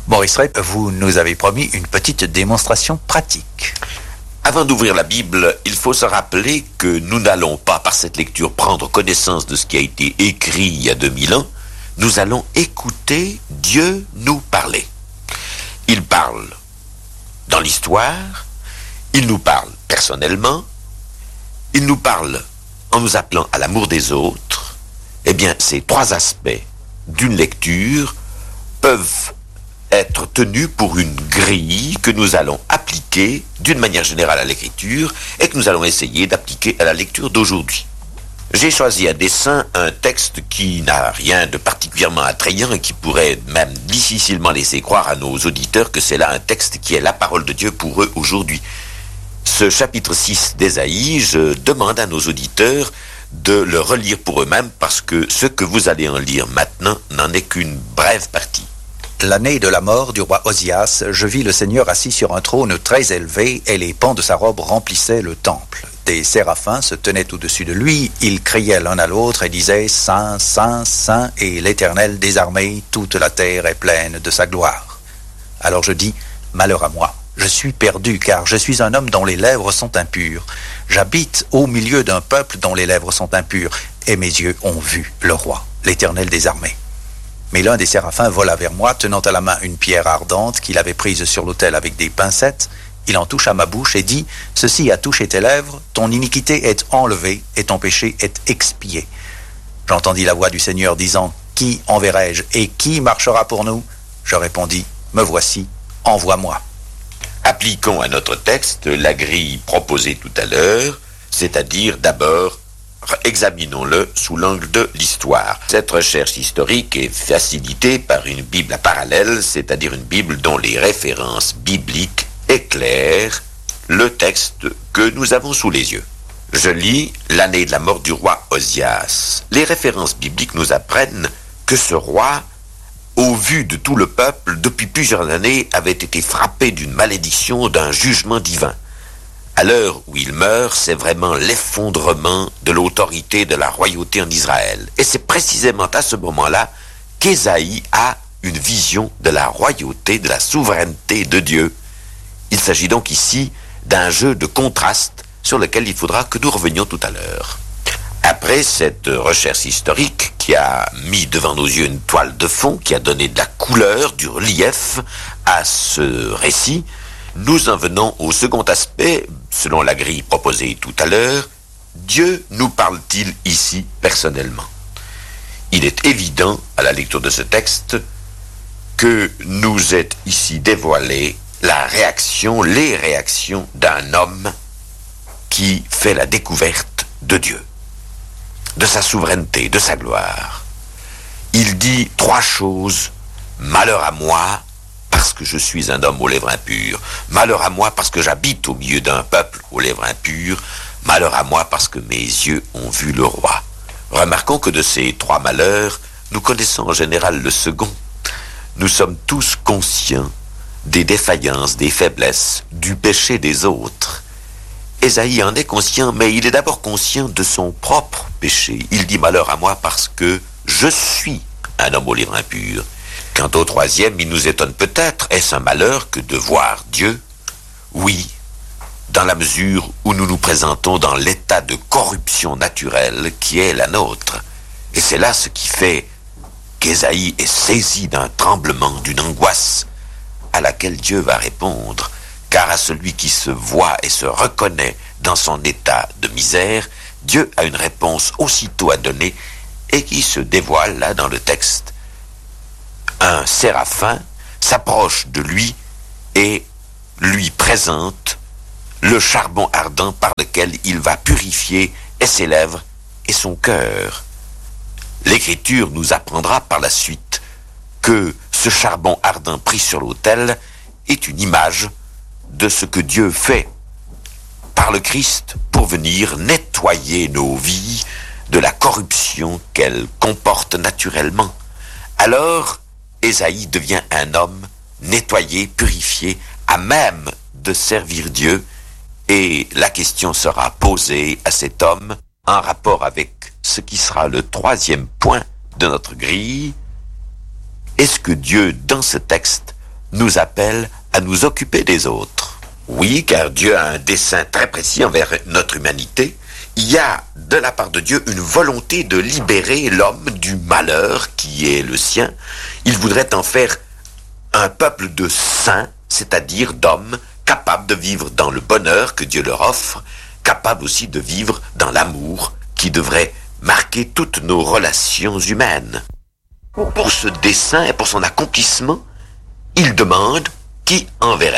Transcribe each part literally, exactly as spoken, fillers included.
Maurice Ray, vous nous avez promis une petite démonstration pratique. Avant d'ouvrir la Bible, il faut se rappeler que nous n'allons pas, par cette lecture, prendre connaissance de ce qui a été écrit il y a deux mille ans. Nous allons écouter Dieu nous parler. Il parle dans l'histoire, il nous parle personnellement, il nous parle en nous appelant à l'amour des autres. Eh bien, ces trois aspects d'une lecture peuvent être tenus pour une grille que nous allons appliquer d'une manière générale à l'écriture et que nous allons essayer d'appliquer à la lecture d'aujourd'hui. J'ai choisi à dessein un texte qui n'a rien de particulièrement attrayant et qui pourrait même difficilement laisser croire à nos auditeurs que c'est là un texte qui est la parole de Dieu pour eux aujourd'hui. Ce chapitre six d'Ésaïe, je demande à nos auditeurs de le relire pour eux-mêmes parce que ce que vous allez en lire maintenant n'en est qu'une brève partie. L'année de la mort du roi Osias, je vis le Seigneur assis sur un trône très élevé et les pans de sa robe remplissaient le temple. Des séraphins se tenaient au-dessus de lui, ils criaient l'un à l'autre et disaient « Saint, Saint, Saint, et l'Éternel des armées, toute la terre est pleine de sa gloire. » Alors je dis « Malheur à moi, je suis perdu, car je suis un homme dont les lèvres sont impures. J'habite au milieu d'un peuple dont les lèvres sont impures, et mes yeux ont vu le roi, l'Éternel des armées. » Mais l'un des séraphins vola vers moi, tenant à la main une pierre ardente qu'il avait prise sur l'autel avec des pincettes. Il en toucha ma bouche et dit, « Ceci a touché tes lèvres, ton iniquité est enlevée et ton péché est expié. » J'entendis la voix du Seigneur disant, « Qui enverrai-je et qui marchera pour nous ?» Je répondis, « Me voici, envoie-moi. » Appliquons à notre texte la grille proposée tout à l'heure, c'est-à-dire d'abord examinons-le sous l'angle de l'histoire. Cette recherche historique est facilitée par une Bible à parallèle, c'est-à-dire une Bible dont les références bibliques éclairent le texte que nous avons sous les yeux. Je lis l'année de la mort du roi Osias. Les références bibliques nous apprennent que ce roi, au vu de tout le peuple, depuis plusieurs années, avait été frappé d'une malédiction, d'un jugement divin. À l'heure où il meurt, c'est vraiment l'effondrement de l'autorité de la royauté en Israël. Et c'est précisément à ce moment-là qu'Ésaïe a une vision de la royauté, de la souveraineté de Dieu. Il s'agit donc ici d'un jeu de contraste sur lequel il faudra que nous revenions tout à l'heure. Après cette recherche historique qui a mis devant nos yeux une toile de fond, qui a donné de la couleur, du relief à ce récit, nous en venons au second aspect, selon la grille proposée tout à l'heure. Dieu nous parle-t-il ici personnellement? Il est évident, à la lecture de ce texte, que nous est ici dévoilée la réaction, les réactions d'un homme qui fait la découverte de Dieu, de sa souveraineté, de sa gloire. Il dit trois choses: malheur à moi, parce que je suis un homme aux lèvres impures. Malheur à moi parce que j'habite au milieu d'un peuple aux lèvres impures. Malheur à moi parce que mes yeux ont vu le roi. Remarquons que de ces trois malheurs, nous connaissons en général le second. Nous sommes tous conscients des défaillances, des faiblesses, du péché des autres. Ésaïe en est conscient, mais il est d'abord conscient de son propre péché. Il dit malheur à moi parce que je suis un homme aux lèvres impures. Quant au troisième, il nous étonne peut-être, est-ce un malheur que de voir Dieu? Oui, dans la mesure où nous nous présentons dans l'état de corruption naturelle qui est la nôtre. Et c'est là ce qui fait qu'Ésaïe est saisi d'un tremblement, d'une angoisse à laquelle Dieu va répondre, car à celui qui se voit et se reconnaît dans son état de misère, Dieu a une réponse aussitôt à donner et qui se dévoile là dans le texte. Un séraphin s'approche de lui et lui présente le charbon ardent par lequel il va purifier et ses lèvres et son cœur. L'Écriture nous apprendra par la suite que ce charbon ardent pris sur l'autel est une image de ce que Dieu fait par le Christ pour venir nettoyer nos vies de la corruption qu'elles comportent naturellement. Alors, Ésaïe devient un homme nettoyé, purifié, à même de servir Dieu, et la question sera posée à cet homme en rapport avec ce qui sera le troisième point de notre grille. Est-ce que Dieu, dans ce texte, nous appelle à nous occuper des autres. Oui, car Dieu a un dessein très précis envers notre humanité. Il y a, de la part de Dieu, une volonté de libérer l'homme du malheur qui est le sien. Il voudrait en faire un peuple de saints, c'est-à-dire d'hommes capables de vivre dans le bonheur que Dieu leur offre, capables aussi de vivre dans l'amour qui devrait marquer toutes nos relations humaines. Pour ce dessein et pour son accomplissement, il demande « Qui enverrai-je »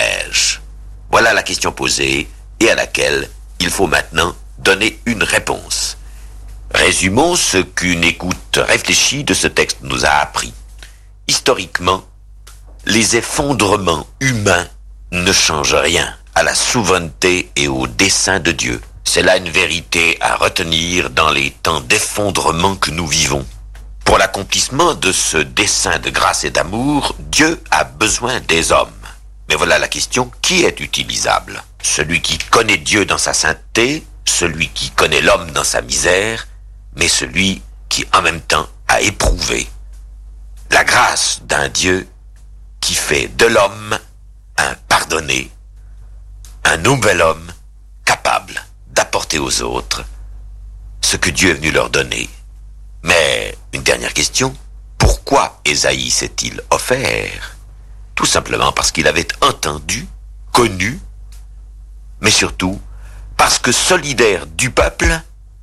Voilà la question posée et à laquelle il faut maintenant donner une réponse. Résumons ce qu'une écoute réfléchie de ce texte nous a appris. Historiquement, les effondrements humains ne changent rien à la souveraineté et au dessein de Dieu. C'est là une vérité à retenir dans les temps d'effondrement que nous vivons. Pour l'accomplissement de ce dessein de grâce et d'amour, Dieu a besoin des hommes. Mais voilà la question, qui est utilisable? Celui qui connaît Dieu dans sa sainteté, celui qui connaît l'homme dans sa misère, mais celui qui en même temps a éprouvé la grâce d'un Dieu qui fait de l'homme un pardonné, un nouvel homme capable d'apporter aux autres ce que Dieu est venu leur donner. Mais une dernière question, pourquoi Ésaïe s'est-il offert? Tout simplement parce qu'il avait entendu, connu, mais surtout parce que solidaire du peuple,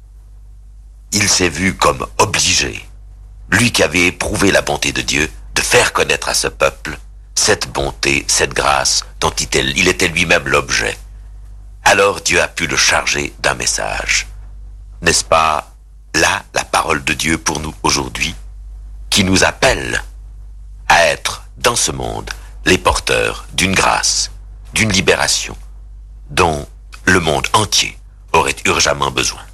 il s'est vu comme obligé, lui qui avait éprouvé la bonté de Dieu, de faire connaître à ce peuple cette bonté, cette grâce dont il était lui-même l'objet. Alors Dieu a pu le charger d'un message. N'est-ce pas là la parole de Dieu pour nous aujourd'hui, qui nous appelle à être dans ce monde les porteurs d'une grâce, d'une libération dont le monde entier aurait urgemment besoin.